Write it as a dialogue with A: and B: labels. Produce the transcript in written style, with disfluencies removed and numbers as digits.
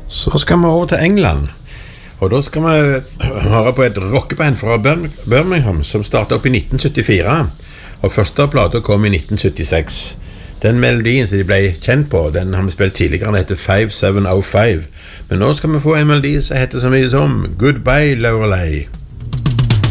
A: Så skal vi over til England. Og da skal vi høre på et rockeband fra Birmingham som startet opp i 1974. Og første plata kom i 1976. Den melodien som de ble kjent på, den har vi spilt tidligere. Den heter 5705. Men nå skal vi få en melodi som heter så mye som Goodbye Lorelei.